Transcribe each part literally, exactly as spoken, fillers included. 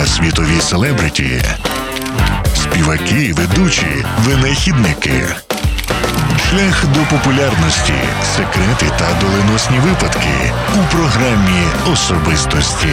світові селебриті, співаки, ведучі, винахідники. Шлях до популярності, секрети та доленосні випадки у програмі «Особистості».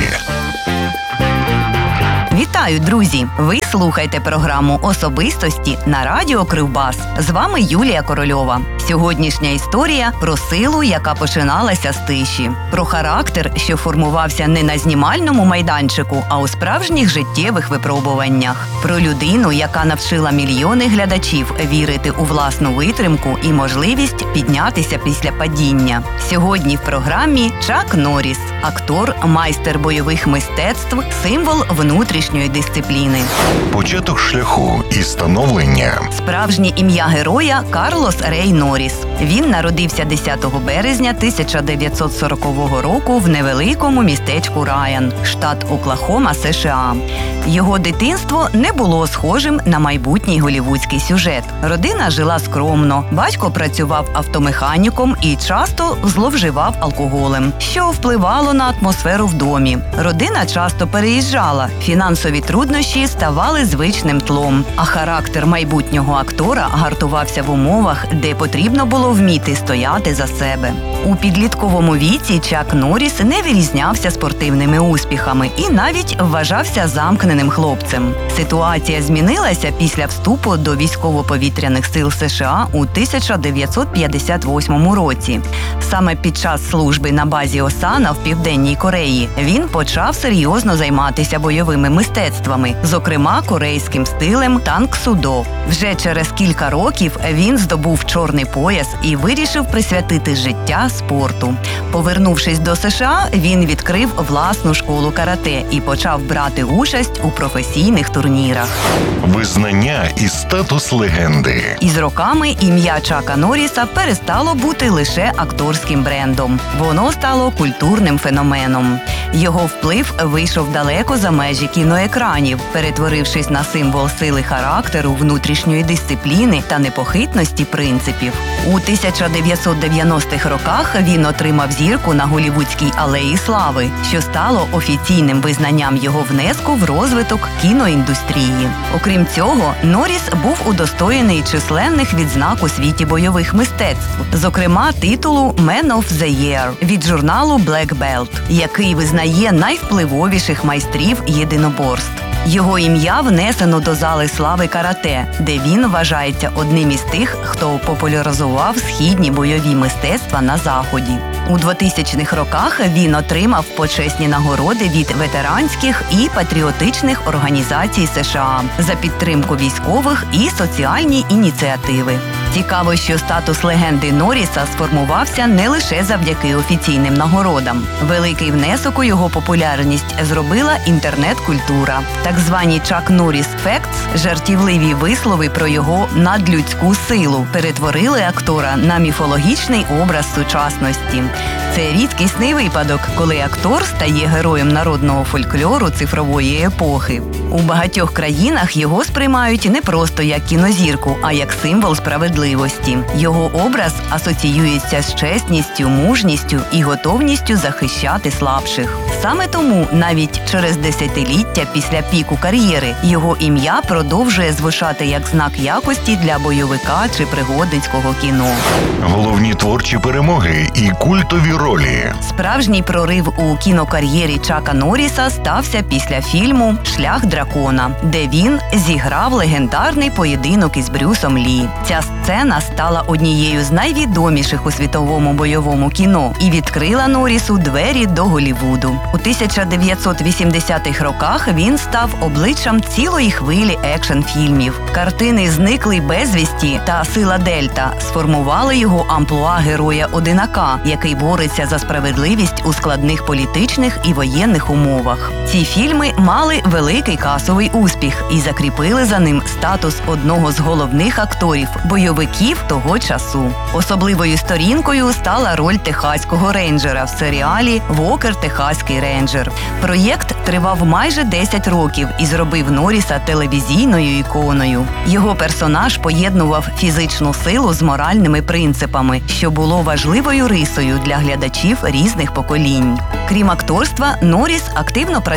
Вітаю, друзі! Ви слухаєте програму «Особистості» на радіо Кривбас. З вами Юлія Корольова. Сьогоднішня історія про силу, яка починалася з тиші. Про характер, що формувався не на знімальному майданчику, а у справжніх життєвих випробуваннях. Про людину, яка навчила мільйони глядачів вірити у власну витримку і можливість піднятися після падіння. Сьогодні в програмі Чак Норріс – актор, майстер бойових мистецтв, символ внутрішньої дисципліни. Початок шляху і становлення. Справжнє ім'я героя – Карлос Рей Норріс. Він народився десятого березня тисяча дев'ятсот сорокового року в невеликому містечку Райан, штат Оклахома, США. Його дитинство не було схожим на майбутній голівудський сюжет. Родина жила скромно, батько працював автомеханіком і часто зловживав алкоголем, що впливало на атмосферу в домі. Родина часто переїжджала, фінансові труднощі ставали звичним тлом, а характер майбутнього актора гартувався в умовах, де потрібно було вміти стояти за себе. У підлітковому віці Чак Норріс не вирізнявся спортивними успіхами і навіть вважався замкненим хлопцем. Ситуація змінилася після вступу до військово-повітряних сил США у тисяча дев'ятсот п'ятдесят восьмому році. Саме під час служби на базі Осана в Південній Кореї він почав серйозно займатися бойовими мистецтвами, зокрема корейським стилем танк-судо. Вже через кілька років він здобув чорний пояс і вирішив присвятити життя спорту. Повернувшись до США, він відкрив власну школу карате і почав брати участь у професійних турнірах. Визнання і статус легенди. Із роками ім'я Чака Норріса перестало бути лише акторським брендом. Воно стало культурним феноменом. Його вплив вийшов далеко за межі кіноекранів, перетворившись на символ сили характеру, внутрішньої дисципліни та непохитності принципів. У тисяча дев'ятсот дев'яностих роках він отримав зірку на Голлівудській алеї слави, що стало офіційним визнанням його внеску в розвиток кіноіндустрії. Окрім цього, Норріс був удостоєний численних відзнак у світі бойових мистецтв, зокрема титулу «Man of the Year» від журналу Black Belt, який визнає найвпливовіших майстрів єдиноборств. Його ім'я внесено до зали слави карате, де він вважається одним із тих, хто популяризував східні бойові мистецтва на Заході. У двотисячних роках він отримав почесні нагороди від ветеранських і патріотичних організацій США за підтримку військових і соціальні ініціативи. Цікаво, що статус легенди Норріса сформувався не лише завдяки офіційним нагородам. Великий внесок у його популярність зробила інтернет-культура. Так звані Чак Норріс Facts, жартівливі вислови про його надлюдську силу, перетворили актора на міфологічний образ сучасності. Це рідкісний випадок, коли актор стає героєм народного фольклору цифрової епохи. У багатьох країнах його сприймають не просто як кінозірку, а як символ справедливості. Його образ асоціюється з чесністю, мужністю і готовністю захищати слабших. Саме тому навіть через десятиліття після піку кар'єри його ім'я продовжує звучати як знак якості для бойовика чи пригодницького кіно. Головні творчі перемоги і культові ролі. Справжній прорив у кінокар'єрі Чака Норріса стався після фільму «Шлях дракона», де він зіграв легендарний поєдинок із Брюсом Лі. Ця сцена стала однією з найвідоміших у світовому бойовому кіно і відкрила Норрісу двері до Голлівуду. У тисяча дев'ятсот вісімдесятих роках він став обличчям цілої хвилі екшн-фільмів. Картини «Зниклий безвісті» та «Сила Дельта» сформували його амплуа героя-одинака, який бореться за справедливість у складних політичних і воєнних умовах. Ці фільми мали великий касовий успіх і закріпили за ним статус одного з головних акторів бойовиків того часу. Особливою сторінкою стала роль техаського рейнджера в серіалі «Вокер. Техаський рейнджер». Проєкт тривав майже десять років і зробив Норріса телевізійною іконою. Його персонаж поєднував фізичну силу з моральними принципами, що було важливою рисою для глядачів різних поколінь. Крім акторства, Норріс активно працював